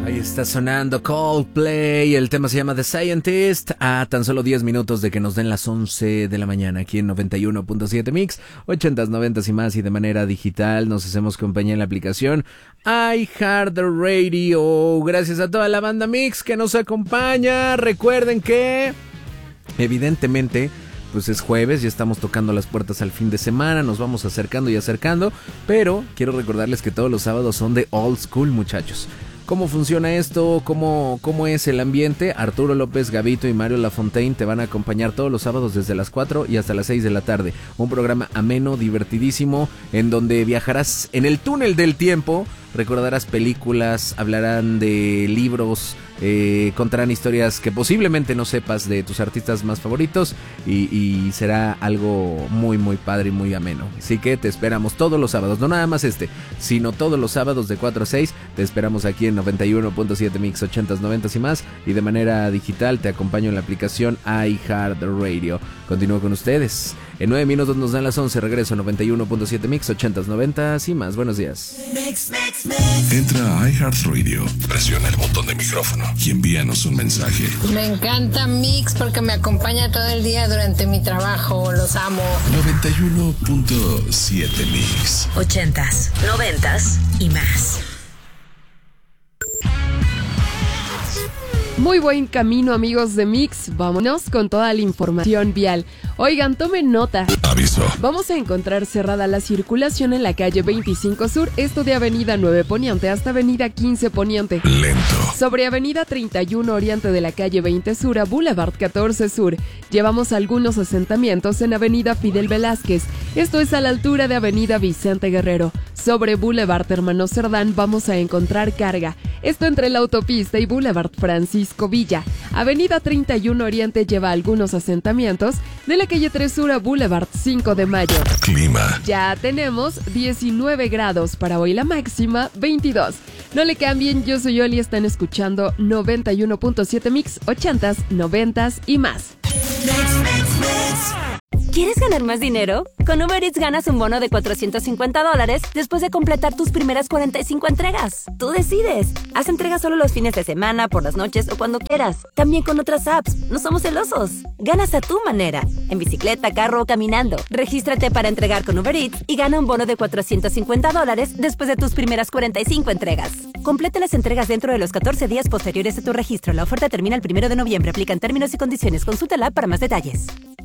Ahí está sonando Coldplay, el tema se llama The Scientist, a tan solo 10 minutos de que nos den las 11 de la mañana aquí en 91.7 Mix, 80s, 90s y más, y de manera digital nos hacemos compañía en la aplicación iHeartRadio. Gracias a toda la banda Mix que nos acompaña. Recuerden que evidentemente pues es jueves, ya estamos tocando las puertas al fin de semana, nos vamos acercando y acercando, pero quiero recordarles que todos los sábados son de Old School, muchachos. ¿Cómo funciona esto? ¿Cómo es el ambiente? Arturo López, Gavito y Mario Lafontaine te van a acompañar todos los sábados desde las 4 y hasta las 6 de la tarde. Un programa ameno, divertidísimo, en donde viajarás en el túnel del tiempo, recordarás películas, hablarán de libros, contarán historias que posiblemente no sepas de tus artistas más favoritos y será algo muy muy padre y muy ameno. Así que te esperamos todos los sábados, no nada más sino todos los sábados de 4 a 6. Te esperamos aquí en 91.7 Mix, 80s, 90s y más, y de manera digital te acompaño en la aplicación iHeartRadio. Continúo con ustedes. En 9 minutos nos dan las 11, regreso a 91.7 Mix, 80s, 90s y más. Buenos días. Entra a iHeartRadio, presiona el botón de micrófono y envíanos un mensaje. Me encanta Mix porque me acompaña todo el día durante mi trabajo. Los amo. 91.7 Mix, 80s, 90s y más. Muy buen camino, amigos de Mix. Vámonos con toda la información vial. Oigan, tomen nota. Aviso. Vamos a encontrar cerrada la circulación en la calle 25 Sur, esto de Avenida 9 Poniente hasta Avenida 15 Poniente. Lento. Sobre Avenida 31 Oriente de la calle 20 Sur a Boulevard 14 Sur. Llevamos algunos asentamientos en Avenida Fidel Velázquez, esto es a la altura de Avenida Vicente Guerrero. Sobre Boulevard Hermano Cerdán vamos a encontrar carga, esto entre la autopista y Boulevard Francisco Villa. Avenida 31 Oriente lleva algunos asentamientos de la calle 3 Sur a Boulevard 5 de Mayo. Clima. Ya tenemos 19 grados, para hoy la máxima 22. No le cambien, yo soy Oli, están escuchando 91.7 Mix, 80s, 90s y más. ¿Quieres ganar más dinero? Con Uber Eats ganas un bono de $450 después de completar tus primeras 45 entregas. Tú decides. Haz entregas solo los fines de semana, por las noches o cuando quieras. También con otras apps. No somos celosos. Ganas a tu manera. En bicicleta, carro o caminando. Regístrate para entregar con Uber Eats y gana un bono de $450 después de tus primeras 45 entregas. Completa las entregas dentro de los 14 días posteriores a tu registro. La oferta termina el 1 de noviembre. Aplican términos y condiciones. Consulta la app para más detalles.